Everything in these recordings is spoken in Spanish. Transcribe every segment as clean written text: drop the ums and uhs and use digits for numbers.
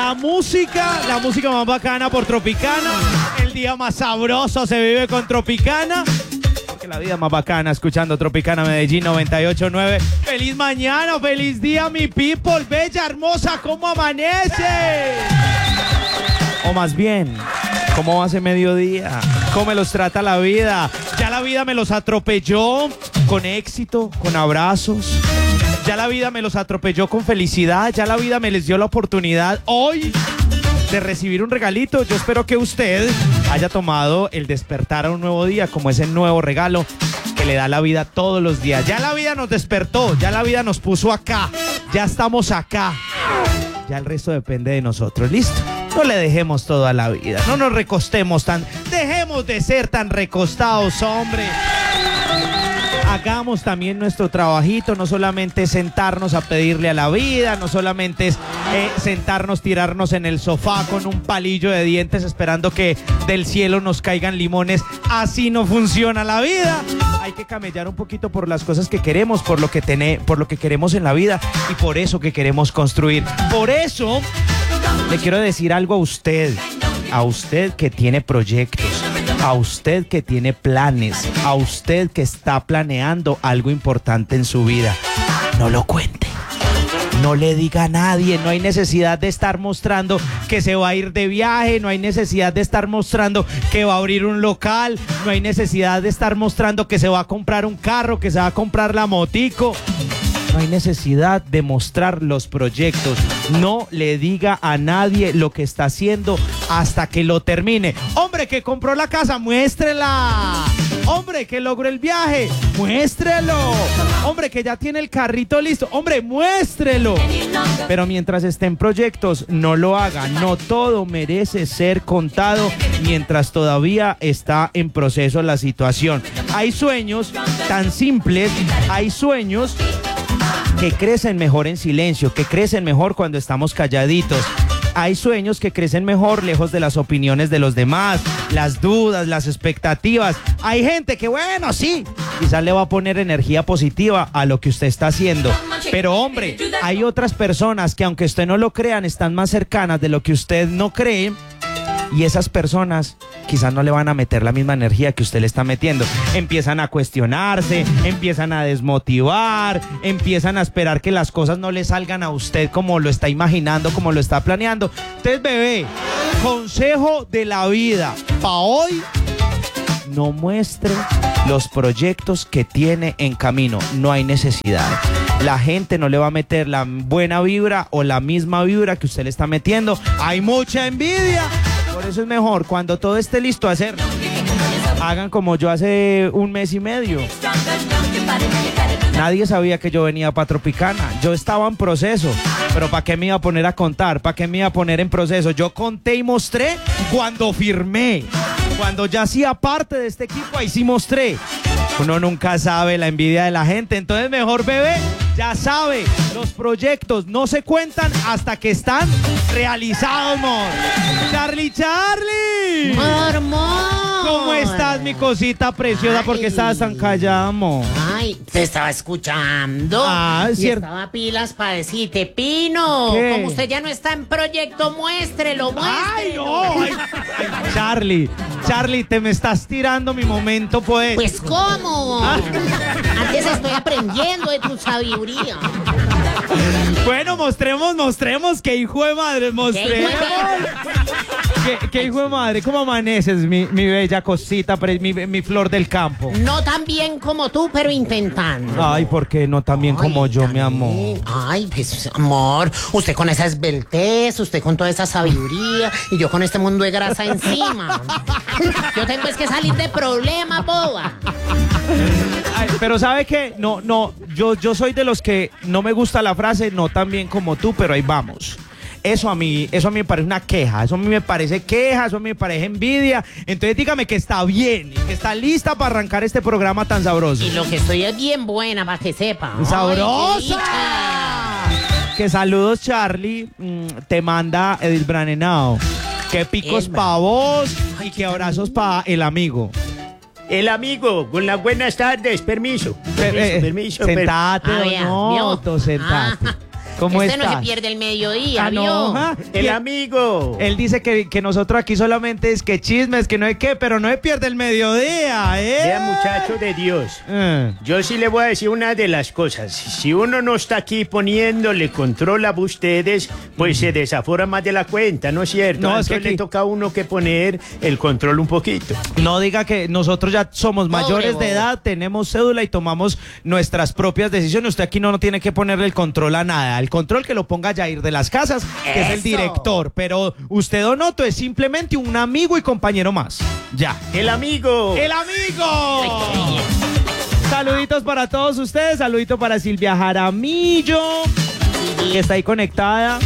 La música más bacana por Tropicana. El día más sabroso se vive con Tropicana. Porque la vida más bacana escuchando Tropicana Medellín 98.9. ¡Feliz mañana! ¡Feliz día, mi people! ¡Bella, hermosa! ¿Cómo amanece? O más bien, ¿cómo va ese mediodía? ¿Cómo me los trata la vida? Ya la vida me los atropelló con éxito, con abrazos. Ya la vida me los atropelló con felicidad. Ya la vida me les dio la oportunidad hoy de recibir un regalito. Yo espero que usted haya tomado el despertar a un nuevo día como ese nuevo regalo que le da la vida todos los días. Ya la vida nos despertó, ya la vida nos puso acá, ya estamos acá. Ya el resto depende de nosotros, ¿listo? No le dejemos todo a la vida, no nos recostemos dejemos de ser tan recostados, hombre. Hagamos también nuestro trabajito, no solamente sentarnos a pedirle a la vida, no solamente es sentarnos, tirarnos en el sofá con un palillo de dientes esperando que del cielo nos caigan limones. Así no funciona la vida. Hay que camellar un poquito por las cosas que queremos, por lo que queremos en la vida y por eso que queremos construir. Por eso le quiero decir algo a usted que tiene proyectos, a usted que tiene planes, a usted que está planeando algo importante en su vida. No lo cuente, no le diga a nadie, no hay necesidad de estar mostrando que se va a ir de viaje, no hay necesidad de estar mostrando que va a abrir un local, no hay necesidad de estar mostrando que se va a comprar un carro, que se va a comprar la motico. No hay necesidad de mostrar los proyectos. No le diga a nadie lo que está haciendo hasta que lo termine. Hombre, que compró la casa, muéstrela. Hombre, que logró el viaje, muéstrelo. Hombre, que ya tiene el carrito listo, hombre, muéstrelo. Pero mientras esté en proyectos, no lo haga. No todo merece ser contado mientras todavía está en proceso la situación. Hay sueños tan simples, hay sueños que crecen mejor en silencio, que crecen mejor cuando estamos calladitos. Hay sueños que crecen mejor lejos de las opiniones de los demás, las dudas, las expectativas. Hay gente que, bueno, sí, quizás le va a poner energía positiva a lo que usted está haciendo. Pero, hombre, hay otras personas que, aunque usted no lo crean, están más cercanas de lo que usted no cree. Y esas personas quizás no le van a meter la misma energía que usted le está metiendo. Empiezan a cuestionarse, empiezan a desmotivar, empiezan a esperar que las cosas no le salgan a usted como lo está imaginando, como lo está planeando. Entonces, bebé, consejo de la vida para hoy: no muestre los proyectos que tiene en camino. No hay necesidad. La gente no le va a meter la buena vibra o la misma vibra que usted le está metiendo. Hay mucha envidia. Por eso es mejor, cuando todo esté listo, hacerlo. Hagan como yo hace un mes y medio. Nadie sabía que yo venía para Tropicana. Yo estaba en proceso. Pero ¿para qué me iba a poner a contar? ¿Para qué me iba a poner en proceso? Yo conté y mostré cuando firmé. Cuando ya hacía parte de este equipo, ahí sí mostré. Uno nunca sabe la envidia de la gente. Entonces, mejor, bebé, ya sabe, los proyectos no se cuentan hasta que están realizados, amor. Charlie. Amor. ¿Cómo estás, mi cosita preciosa? ¿Por qué estabas tan callada, amor? Ay, te estaba escuchando. Ah, es y cierto. estaba pilas para decirte, Pino, ¿qué? como usted ya no está en proyecto, muéstrelo. ¡Ay, no! Ay, Charlie, te me estás tirando mi momento, pues. Pues, ¿cómo? Antes estoy aprendiendo de tu sabiduría. Bueno, mostremos qué hijo de madre, mostremos. ¿Qué hijo de madre? ¿Cómo amaneces, mi bella cosita, mi flor del campo? No tan bien como tú, pero intentando. Ay, ¿por qué no tan bien como yo, mi amor? Ay, pues, amor, usted con esa esbeltez, usted con toda esa sabiduría y yo con este mundo de grasa encima. Yo tengo es que salir de problema, boba. Ay, pero ¿sabe qué? No, yo soy de los que no me gusta la frase no tan bien como tú, pero ahí vamos. Eso a mí me parece una queja, eso a mí me parece queja, eso a mí me parece envidia. Entonces dígame que está bien, que está lista para arrancar este programa tan sabroso. Y lo que estoy es bien buena, para que sepa. ¡Sabrosa! Que saludos, Charlie, te manda Edith Branenao. Que picos pa' vos y que abrazos pa' el amigo. El amigo, con las buenas tardes, permiso. Permiso. Sentate, Ah, Donoto, sentate. ¿Cómo Este estás? no se pierde el mediodía, Ah, ¿vio? no, ajá. El amigo. Él dice que nosotros aquí solamente es que chismes, que no hay qué, pero no se pierde el mediodía, ¿eh? Vea, muchacho de Dios. Yo sí le voy a decir una de las cosas. Si uno no está aquí poniéndole control a ustedes, pues se desafora más de la cuenta, ¿no es cierto? No, es que Entonces aquí- le toca a uno que poner el control un poquito. No diga que nosotros ya somos mayores bobo. de edad, tenemos cédula y tomamos nuestras propias decisiones. Usted aquí no tiene que ponerle el control a nada. El control que lo ponga Yair de las Casas, que es el Eso. director. Pero usted, Donoto, es simplemente un amigo y compañero más. Ya. El amigo. ¡El amigo! Saluditos para todos ustedes. Saludito para Silvia Jaramillo, que está ahí conectada.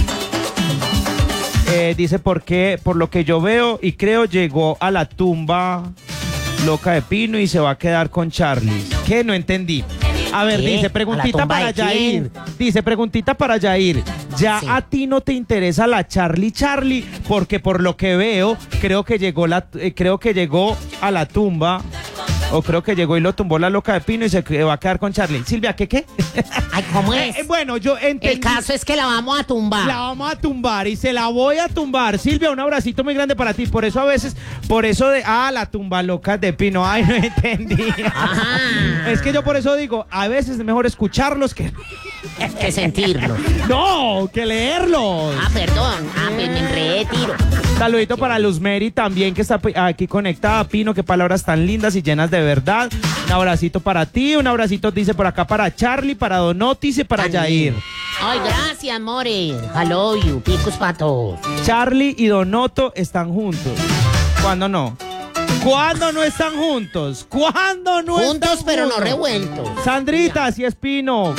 Dice, ¿por qué? Por lo que yo veo y creo, llegó a la tumba loca de Pino y se va a quedar con Charlie. ¿Qué? No entendí. A ver, ¿Qué? dice, ¿A la preguntita tumba para de quién? Yair. Dice, preguntita para Yair. ¿Ya Sí. a ti no te interesa la Charlie? Porque por lo que veo, creo que llegó a la tumba. O creo que llegó y lo tumbó la loca de Pino y se va a quedar con Charlie. Silvia, ¿qué? Ay, ¿cómo es? Bueno, yo entendí. El caso es que la vamos a tumbar. La vamos a tumbar y se la voy a tumbar. Silvia, un abracito muy grande para ti. Por eso a veces, la tumba loca de Pino. Ay, no entendí. Ajá. Es que yo por eso digo, a veces es mejor escucharlos que... Que sentirlo. No, que leerlos. Ah, perdón. Ah, pues me enredé, tiro. Saludito para Luz Mary también, que está aquí conectada. Pino, qué palabras tan lindas y llenas de verdad. Un abracito para ti, un abracito dice por acá para Charlie, para Donotis y para Yair. Ay, gracias, more. I love you. Picos para todos. Charlie y Donoto están juntos. ¿Cuándo no? ¿Cuándo no están juntos? ¿Cuándo no Juntos, están pero no juntos? revueltos. Sandrita, así es Pino.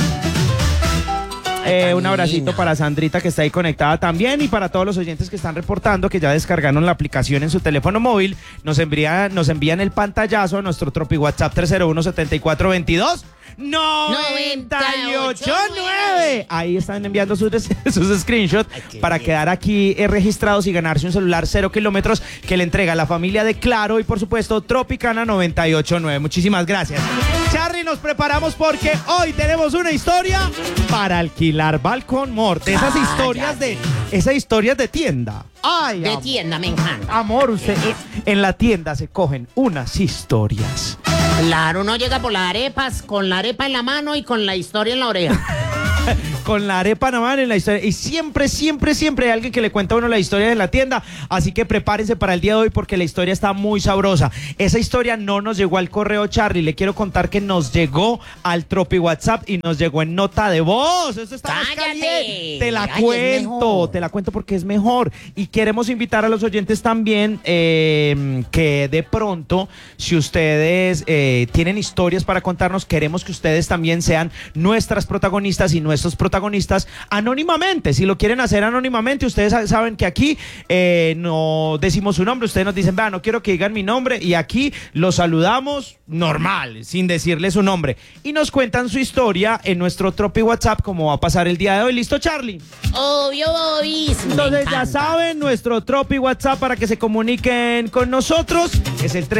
Un abracito linda. para Sandrita, que está ahí conectada también, y para todos los oyentes que están reportando que ya descargaron la aplicación en su teléfono móvil. Nos envían el pantallazo a nuestro Tropi WhatsApp 301-7422 989. Ahí están enviando sus screenshots para quedar aquí registrados y ganarse un celular 0 kilómetros que le entrega la familia de Claro y por supuesto Tropicana 989. Muchísimas gracias. Charlie, nos preparamos porque hoy tenemos una historia para alquilar Balcón Morte. Esas historias de tienda. Ay, De tienda, me encanta. amor, usted en la tienda se cogen unas historias. Claro, uno llega por las arepas, con la arepa en la mano y con la historia en la oreja. Con la arepa en la mano en la historia. Y siempre hay alguien que le cuenta a uno la historia de la tienda. Así que prepárense para el día de hoy porque la historia está muy sabrosa. Esa historia no nos llegó al correo, Charlie. Le quiero contar que nos llegó al Tropi WhatsApp y nos llegó en nota de voz. Esto está más ¡Cállate! caliente. Te la Ay, es cuento. mejor. Te la cuento porque es mejor. Y queremos invitar a los oyentes también que de pronto, si ustedes tienen historias para contarnos, queremos que ustedes también sean nuestras protagonistas y nuestros protagonistas anónimamente. Si lo quieren hacer anónimamente, ustedes saben que aquí no decimos su nombre. Ustedes nos dicen, vea, no quiero que digan mi nombre, y aquí los saludamos normal, sin decirle su nombre, y nos cuentan su historia en nuestro Tropi WhatsApp, como va a pasar el día de hoy. ¿Listo, Charlie? Obvio, bobis. me Entonces ya encanta. saben, nuestro Tropi WhatsApp para que se comuniquen con nosotros es el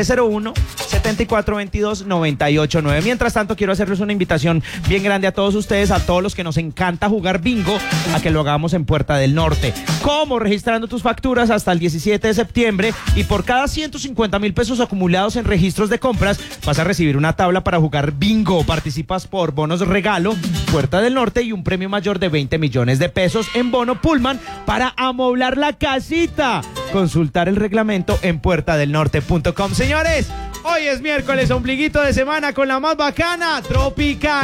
301-7422-989. Mientras tanto, quiero hacerles una invitación bien grande a todos ustedes, a todos los que nos encanta jugar bingo, a que lo hagamos en Puerta del Norte. ¿Cómo? Registrando tus facturas hasta el 17 de septiembre y por cada 150,000 pesos acumulados en registros de compras vas a recibir una tabla para jugar bingo. Participas por bonos regalo Puerta del Norte y un premio mayor de 20 millones de pesos en bono Pullman para amoblar la casita. Consultar el reglamento en puertadelnorte.com. Señores, hoy es miércoles, ombliguito de semana con la más bacana, Tropicana.